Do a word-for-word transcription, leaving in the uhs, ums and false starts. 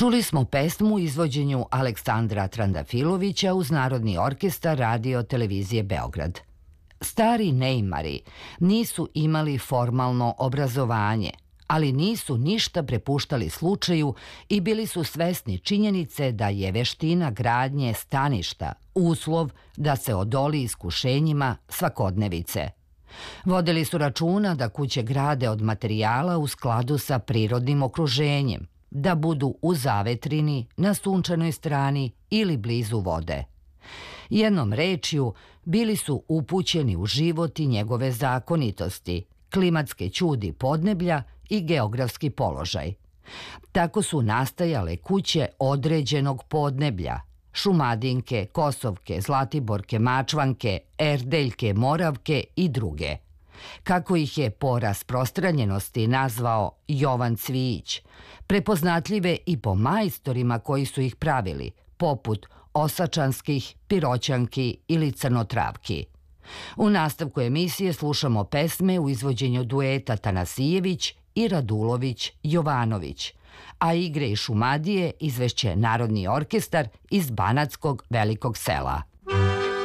Čuli smo pesmu u izvođenju Aleksandra Trandafilovića uz Narodni orkestar Radio televizije Beograd. Stari Neimari nisu imali formalno obrazovanje, ali nisu ništa prepuštali slučaju i bili su svesni činjenice da je veština gradnje staništa uslov da se odoli iskušenjima svakodnevice. Vodili su računa da kuće grade od materijala u skladu sa prirodnim okruženjem, da budu u zavetrini, na sunčanoj strani ili blizu vode. Jednom rečju, bili su upućeni u život i njegove zakonitosti, klimatske ćudi podneblja i geografski položaj. Tako su nastajale kuće određenog podneblja, Šumadinke, Kosovke, Zlatiborke, Mačvanke, Erdeljke, Moravke i druge. Kako ih je po rasprostranjenosti nazvao Jovan Cvijić, prepoznatljive i po majstorima koji su ih pravili, poput Osačanskih, Piroćanki ili Crnotravki. U nastavku emisije slušamo pesme u izvođenju dueta Tanasijević i Radulović-Jovanović, a igre i Šumadije izvešće Narodni orkestar iz Banatskog Velikog Sela.